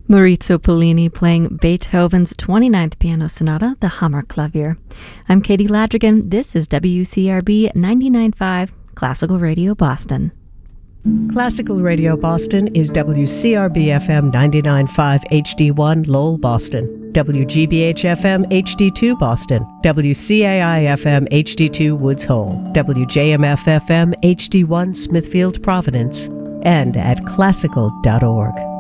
Maurizio Pollini playing Beethoven's 29th Piano Sonata, the Hammerklavier. I'm Katie Ladrigan. This is WCRB 99.5 Classical Radio Boston. Classical Radio Boston is WCRB-FM 99.5 HD1 Lowell, Boston, WGBH-FM HD2 Boston, WCAI-FM HD2 Woods Hole, WJMF-FM HD1 Smithfield, Providence, and at classical.org.